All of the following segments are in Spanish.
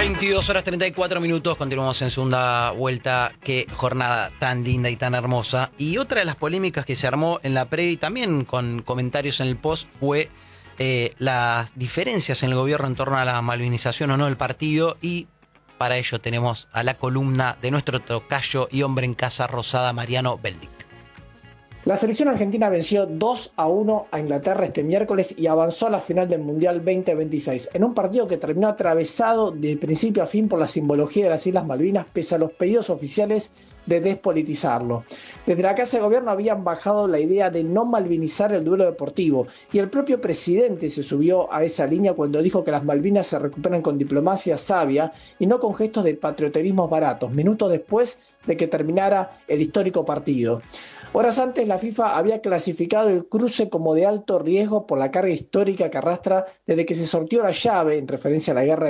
22 horas 34 minutos, continuamos en segunda vuelta. Qué jornada tan linda y tan hermosa. Y otra de las polémicas que se armó en la previa y también con comentarios en el post fue las diferencias en el gobierno en torno a la malvinización o no del partido. Y para ello tenemos a la columna de nuestro tocayo y hombre en casa rosada, Mariano Beldic. La selección argentina venció 2-1 a Inglaterra este miércoles y avanzó a la final del Mundial 2026, en un partido que terminó atravesado de principio a fin por la simbología de las Islas Malvinas, pese a los pedidos oficiales de despolitizarlo. Desde la Casa de Gobierno habían bajado la idea de no malvinizar el duelo deportivo, y el propio presidente se subió a esa línea cuando dijo que las Malvinas se recuperan con diplomacia sabia y no con gestos de patrioterismo baratos, minutos después de que terminara el histórico partido. Horas antes, la FIFA había clasificado el cruce como de alto riesgo por la carga histórica que arrastra desde que se sorteó la llave, en referencia a la guerra de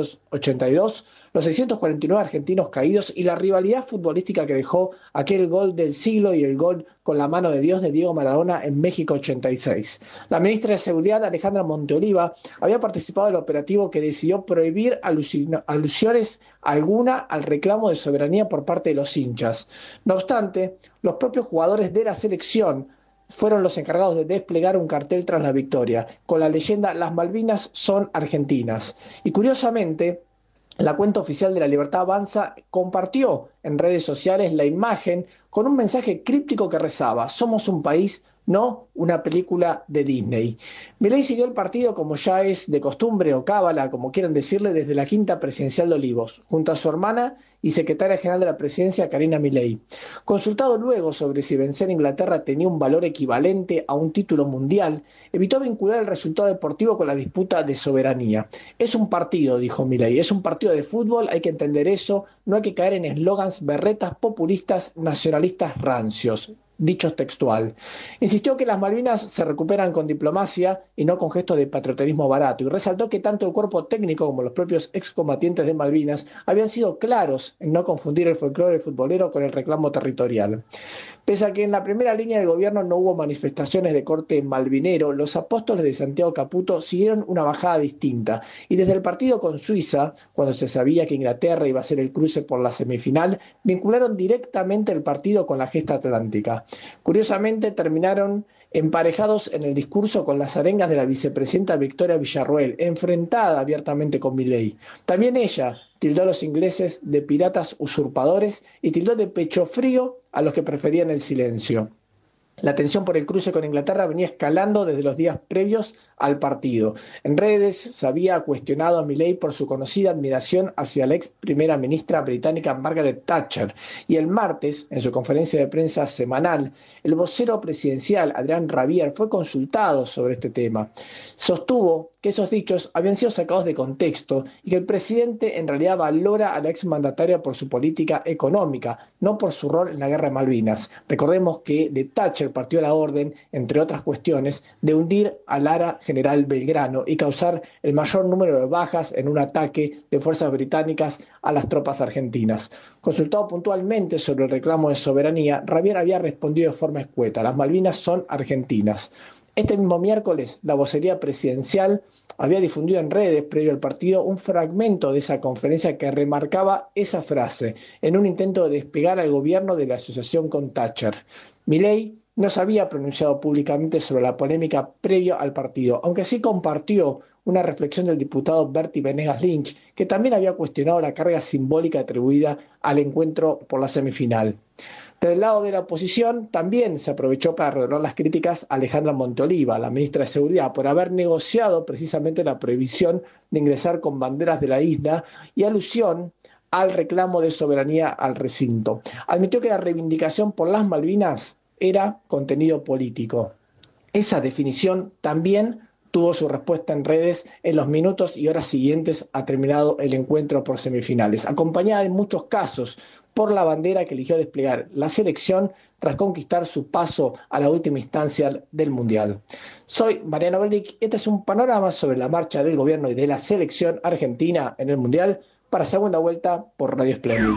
1982, los 649 argentinos caídos y la rivalidad futbolística que dejó aquel gol del siglo y el gol con la mano de Dios de Diego Maradona en México 86. La ministra de Seguridad, Alejandra Monteoliva, había participado del operativo que decidió prohibir alusiones alguna al reclamo de soberanía por parte de los hinchas. No obstante, los propios jugadores de la selección fueron los encargados de desplegar un cartel tras la victoria, con la leyenda "Las Malvinas son argentinas". Y curiosamente, la cuenta oficial de La Libertad Avanza compartió en redes sociales la imagen con un mensaje críptico que rezaba: "Somos un país, no una película de Disney". Milei siguió el partido como ya es de costumbre, o cábala, como quieran decirle, desde la quinta presidencial de Olivos, junto a su hermana y secretaria general de la presidencia, Karina Milei. Consultado luego sobre si vencer a Inglaterra tenía un valor equivalente a un título mundial, evitó vincular el resultado deportivo con la disputa de soberanía. "Es un partido", dijo Milei, "es un partido de fútbol, hay que entender eso, no hay que caer en eslogans berretas populistas nacionalistas rancios". Dicho textual. Insistió que las Malvinas se recuperan con diplomacia y no con gestos de patrioterismo barato, y resaltó que tanto el cuerpo técnico como los propios excombatientes de Malvinas habían sido claros en no confundir el folclore futbolero con el reclamo territorial. Pese a que en la primera línea del gobierno no hubo manifestaciones de corte malvinero, los apóstoles de Santiago Caputo siguieron una bajada distinta, y desde el partido con Suiza, cuando se sabía que Inglaterra iba a ser el cruce por la semifinal, vincularon directamente el partido con la gesta atlántica. Curiosamente, terminaron emparejados en el discurso con las arengas de la vicepresidenta Victoria Villarroel, enfrentada abiertamente con Milei. También ella tildó a los ingleses de piratas usurpadores y tildó de pecho frío a los que preferían el silencio. La tensión por el cruce con Inglaterra venía escalando desde los días previos al partido. En redes se había cuestionado a Milei por su conocida admiración hacia la ex primera ministra británica Margaret Thatcher, y el martes, en su conferencia de prensa semanal, el vocero presidencial Adrián Rabier fue consultado sobre este tema. Sostuvo que esos dichos habían sido sacados de contexto y que el presidente en realidad valora a la exmandataria por su política económica, no por su rol en la guerra de Malvinas. Recordemos que de Thatcher partió la orden, entre otras cuestiones, de hundir al ara general Belgrano y causar el mayor número de bajas en un ataque de fuerzas británicas a las tropas argentinas. Consultado puntualmente sobre el reclamo de soberanía, Rabier había respondido de forma escueta: "Las Malvinas son argentinas". Este mismo miércoles, la vocería presidencial había difundido en redes, previo al partido, un fragmento de esa conferencia que remarcaba esa frase, en un intento de despegar al gobierno de la asociación con Thatcher. Milei no se había pronunciado públicamente sobre la polémica previo al partido, aunque sí compartió una reflexión del diputado Bertie Venegas Lynch, que también había cuestionado la carga simbólica atribuida al encuentro por la semifinal. Del lado de la oposición también se aprovechó para redoblar las críticas a Alejandra Monteoliva, la ministra de Seguridad, por haber negociado precisamente la prohibición de ingresar con banderas de la isla y alusión al reclamo de soberanía al recinto. Admitió que la reivindicación por las Malvinas era contenido político. Esa definición también tuvo su respuesta en redes en los minutos y horas siguientes a terminado el encuentro por semifinales, acompañada en muchos casos por la bandera que eligió desplegar la selección tras conquistar su paso a la última instancia del Mundial. Soy Mariano Beldic y este es un panorama sobre la marcha del gobierno y de la selección argentina en el Mundial para segunda vuelta por Radio Splendid.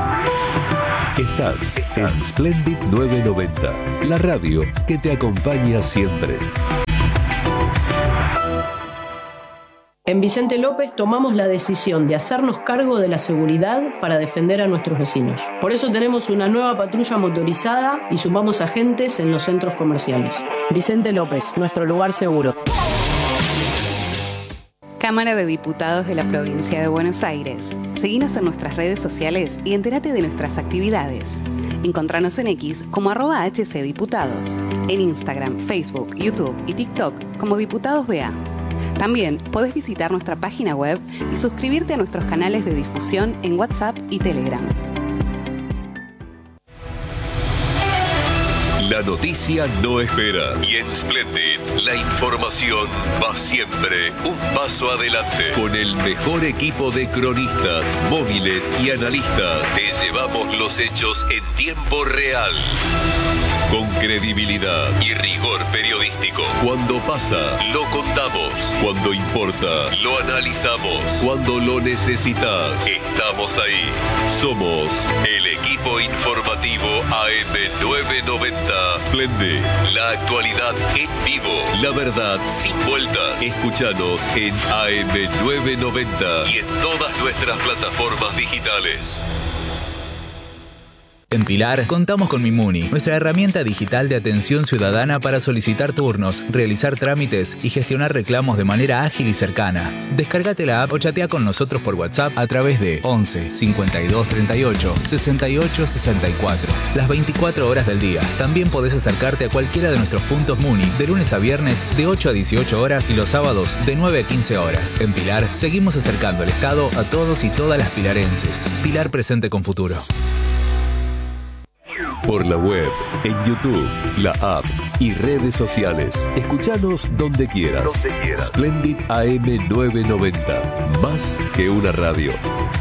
Estás en Splendid 990, la radio que te acompaña siempre. En Vicente López tomamos la decisión de hacernos cargo de la seguridad para defender a nuestros vecinos. Por eso tenemos una nueva patrulla motorizada y sumamos agentes en los centros comerciales. Vicente López, nuestro lugar seguro. Cámara de Diputados de la Provincia de Buenos Aires. Seguinos en nuestras redes sociales y entérate de nuestras actividades. Encontranos en X como @HCDiputados, en Instagram, Facebook, YouTube y TikTok como Diputados BA. También podés visitar nuestra página web y suscribirte a nuestros canales de difusión en WhatsApp y Telegram. La noticia no espera y en Splendid la información va siempre un paso adelante. Con el mejor equipo de cronistas, móviles y analistas, te llevamos los hechos en tiempo real. Con credibilidad y rigor periodístico. Cuando pasa, lo contamos. Cuando importa, lo analizamos. Cuando lo necesitas, estamos ahí. Somos el equipo informativo AM990. Splendid, la actualidad en vivo. La verdad sin vueltas. Escúchanos en AM990 y en todas nuestras plataformas digitales. En Pilar, contamos con Mimuni, nuestra herramienta digital de atención ciudadana para solicitar turnos, realizar trámites y gestionar reclamos de manera ágil y cercana. Descárgate la app o chatea con nosotros por WhatsApp a través de 11 52 38 68 64. Las 24 horas del día. También podés acercarte a cualquiera de nuestros puntos Muni de lunes a viernes de 8 a 18 horas y los sábados de 9 a 15 horas. En Pilar, seguimos acercando el Estado a todos y todas las pilarenses. Pilar presente con futuro. Por la web, en YouTube, la app y redes sociales. Escuchanos donde quieras. Splendid AM990. Más que una radio.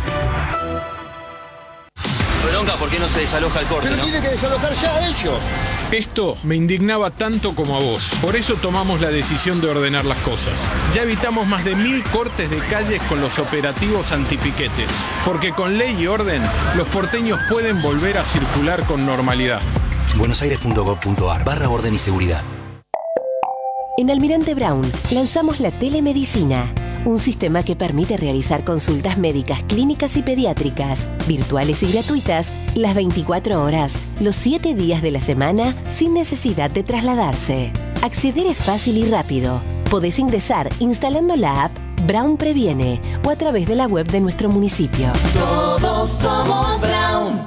Bronca, ¿por qué no se desaloja el corte? Pero ¿no? tienen que desalojar ya ellos. Esto me indignaba tanto como a vos. Por eso tomamos la decisión de ordenar las cosas. Ya evitamos más de 1000 cortes de calles con los operativos antipiquetes. Porque con ley y orden, los porteños pueden volver a circular con normalidad. buenosaires.gov.ar/orden y seguridad. En Almirante Brown lanzamos la telemedicina, un sistema que permite realizar consultas médicas, clínicas y pediátricas, virtuales y gratuitas, las 24 horas, los 7 días de la semana, sin necesidad de trasladarse. Acceder es fácil y rápido. Podés ingresar instalando la app Brown Previene o a través de la web de nuestro municipio. Todos somos Brown.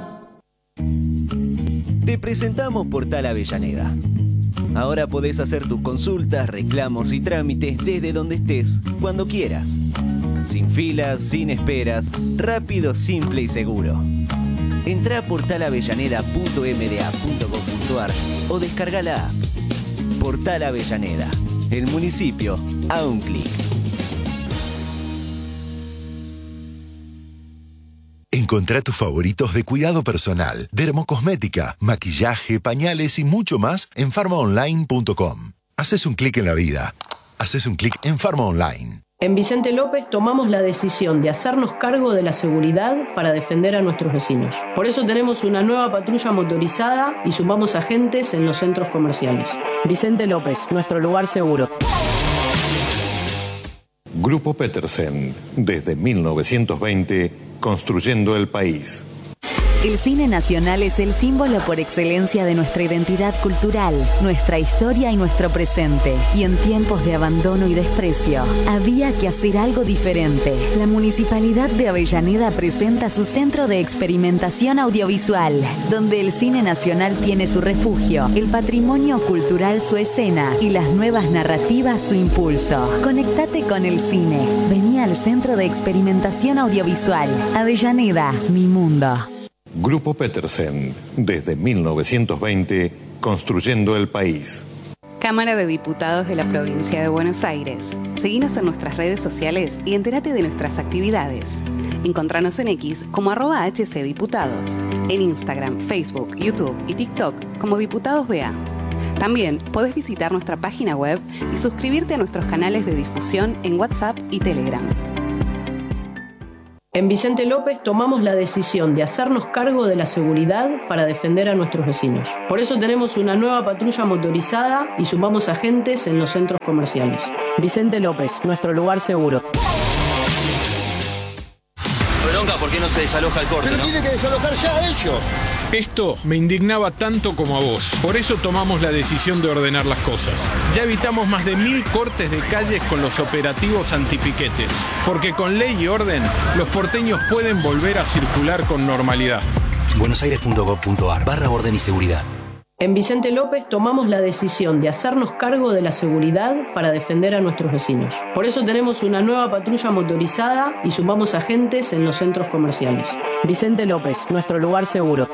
Te presentamos Portal Avellaneda. Ahora podés hacer tus consultas, reclamos y trámites desde donde estés, cuando quieras. Sin filas, sin esperas, rápido, simple y seguro. Entrá a portalavellaneda.mda.gov.ar o descarga la app. Portal Avellaneda, el municipio a un clic. Encontrá tus favoritos de cuidado personal, dermocosmética, maquillaje, pañales y mucho más en farmaonline.com. Haces un clic en la vida. Haces un clic en Farma Online. En Vicente López tomamos la decisión de hacernos cargo de la seguridad para defender a nuestros vecinos. Por eso tenemos una nueva patrulla motorizada y sumamos agentes en los centros comerciales. Vicente López, nuestro lugar seguro. Grupo Petersen, desde 1920, construyendo el país. El cine nacional es el símbolo por excelencia de nuestra identidad cultural, nuestra historia y nuestro presente. Y en tiempos de abandono y desprecio, había que hacer algo diferente. La Municipalidad de Avellaneda presenta su Centro de Experimentación Audiovisual, donde el cine nacional tiene su refugio, el patrimonio cultural su escena y las nuevas narrativas su impulso. Conectate con el cine. Vení al Centro de Experimentación Audiovisual. Avellaneda, mi mundo. Grupo Petersen, desde 1920, construyendo el país. Cámara de Diputados de la Provincia de Buenos Aires. Seguinos en nuestras redes sociales y entérate de nuestras actividades. Encontranos en X como @HCDiputados, en Instagram, Facebook, YouTube y TikTok como Diputados BA. También podés visitar nuestra página web y suscribirte a nuestros canales de difusión en WhatsApp y Telegram. En Vicente López tomamos la decisión de hacernos cargo de la seguridad para defender a nuestros vecinos. Por eso tenemos una nueva patrulla motorizada y sumamos agentes en los centros comerciales. Vicente López, nuestro lugar seguro. qué no se desaloja el corte, Pero ¿no? tiene que desalojar ya a ellos. Esto me indignaba tanto como a vos. Por eso tomamos la decisión de ordenar las cosas. Ya evitamos más de 1000 cortes de calles con los operativos antipiquetes. Porque con ley y orden, los porteños pueden volver a circular con normalidad. buenosaires.gov.ar/orden y seguridad. En Vicente López tomamos la decisión de hacernos cargo de la seguridad para defender a nuestros vecinos. Por eso tenemos una nueva patrulla motorizada y sumamos agentes en los centros comerciales. Vicente López, nuestro lugar seguro.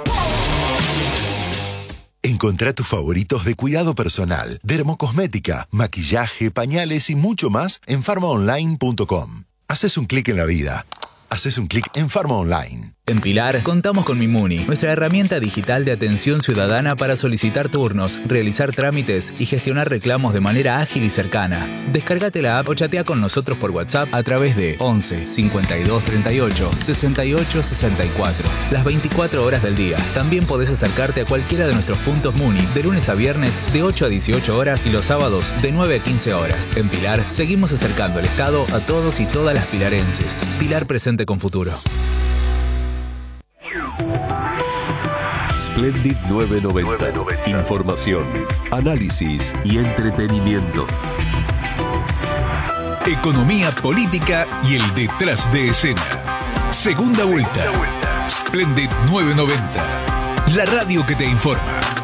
Encontrá tus favoritos de cuidado personal, dermocosmética, maquillaje, pañales y mucho más en farmaonline.com. Haces un clic en la vida. Haces un clic en Farma Online. En Pilar, contamos con Mimuni, nuestra herramienta digital de atención ciudadana para solicitar turnos, realizar trámites y gestionar reclamos de manera ágil y cercana. Descárgate la app o chatea con nosotros por WhatsApp a través de 11 52 38 68 64. Las 24 horas del día. También podés acercarte a cualquiera de nuestros puntos Muni de lunes a viernes de 8 a 18 horas y los sábados de 9 a 15 horas. En Pilar, seguimos acercando el Estado a todos y todas las pilarenses. Pilar presente con futuro. Splendid 990. Información, análisis y entretenimiento. Economía política y el detrás de escena. Segunda vuelta. Splendid 990. La radio que te informa.